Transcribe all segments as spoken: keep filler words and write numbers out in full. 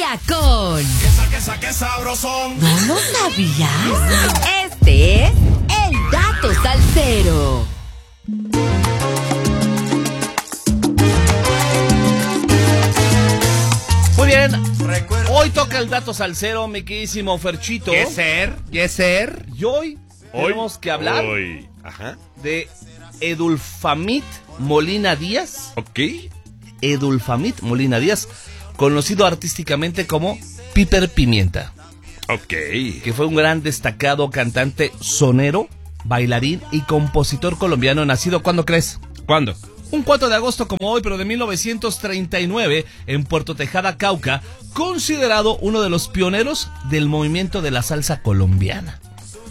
día con... Quesa, quesa, qué sabrosón. ¿No lo sabías? Este es el Dato Salsero. Muy bien, hoy toca el Dato Salsero, mi queridísimo Ferchito. Yes, sir. Yes, sir. Y hoy, hoy tenemos que hablar hoy. Ajá. de Edulfamid Molina Díaz. Ok. Edulfamid Molina Díaz, conocido artísticamente como Piper Pimienta. Ok. Que fue un gran destacado cantante sonero, bailarín y compositor colombiano, nacido, ¿cuándo crees? ¿Cuándo? Un cuatro de agosto como hoy, pero de mil novecientos treinta y nueve, en Puerto Tejada, Cauca, considerado uno de los pioneros del movimiento de la salsa colombiana.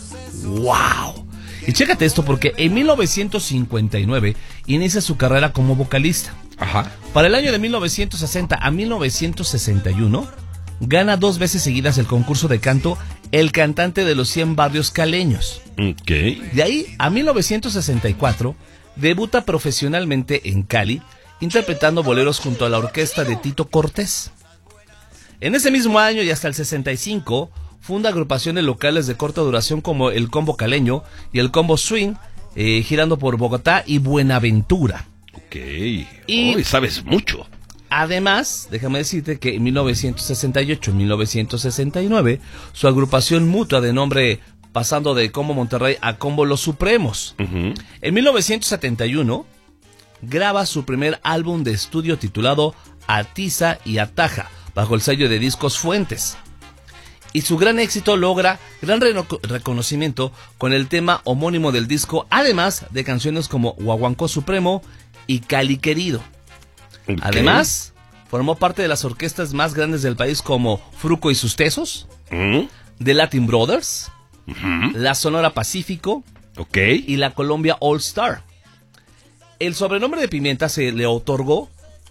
¡Wow! Y chécate esto, porque en mil novecientos cincuenta y nueve inicia su carrera como vocalista. Ajá. Para el año de mil novecientos sesenta a mil novecientos sesenta y uno, gana dos veces seguidas el concurso de canto El Cantante de los cien Barrios Caleños. Ok. De ahí a mil novecientos sesenta y cuatro, debuta profesionalmente en Cali, interpretando boleros junto a la orquesta de Tito Cortés. En ese mismo año y hasta el sesenta y cinco, funda agrupaciones locales de corta duración como el Combo Caleño y el Combo Swing, eh, girando por Bogotá y Buenaventura. Ok. Y- Hoy sabes mucho. Además, déjame decirte que en mil novecientos sesenta y ocho y mil novecientos sesenta y nueve, su agrupación mutua de nombre pasando de Combo Monterrey a Combo Los Supremos. Ujú. En mil novecientos setenta y uno, graba su primer álbum de estudio titulado Atiza y Ataja, bajo el sello de Discos Fuentes. Y su gran éxito logra gran reno- reconocimiento con el tema homónimo del disco, además de canciones como Guaguancó Supremo y Cali Querido. Ok. Además, formó parte de las orquestas más grandes del país como Fruco y sus Tesos, Ujú. The Latin Brothers, Ujú. la Sonora Pacífico Ok. y la Colombia All Star. El sobrenombre de Pimienta se le otorgó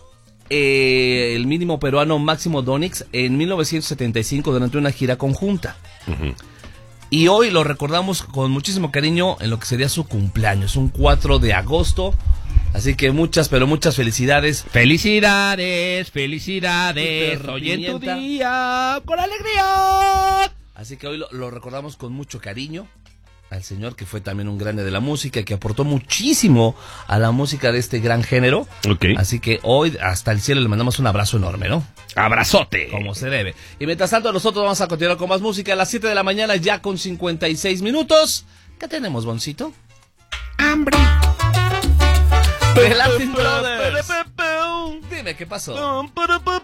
eh, el mínimo peruano Máximo Donix en mil novecientos setenta y cinco durante una gira conjunta. Ujú. Y hoy lo recordamos con muchísimo cariño en lo que sería su cumpleaños, un cuatro de agosto. Así que muchas, pero muchas felicidades. Felicidades, felicidades. Piper Hoy en tu Pimienta. día, con alegría. Así que hoy lo, lo recordamos con mucho cariño al señor que fue también un grande de la música, que aportó muchísimo a la música de este gran género. Ok. Así que hoy hasta el cielo le mandamos un abrazo enorme, ¿no? Abrazote. Como se debe. Y mientras tanto nosotros vamos a continuar con más música a las siete de la mañana, ya con cincuenta y seis minutos. ¿Qué tenemos, Boncito? Hambre. The Latin Brothers. Dime, ¿qué pasó?